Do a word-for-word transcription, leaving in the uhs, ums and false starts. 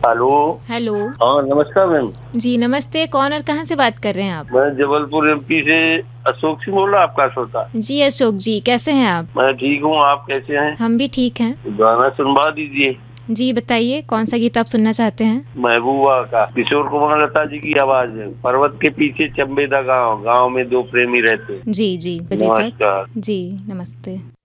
Hello. Hello. हाँ नमस्कार ma'am. जी नमस्ते, कौन और कहाँ से बात कर रहे हैं आप? मैं जबलपुर एमपी से अशोक सिंह बोल रहा, आपका श्रोता। जी अशोक जी, कैसे हैं आप? मैं ठीक हूँ, आप कैसे हैं? हम भी ठीक हैं। गाना सुनवा दीजिए। जी बताइए, कौन सा गीत आप सुनना चाहते हैं? महबूबा का, किशोर कुमार लता जी की आवाज है। पर्वत के पीछे चंबेदा गांव, गांव में दो प्रेमी रहते। जी जी, बजे तक। नमस्कार। जी नमस्ते।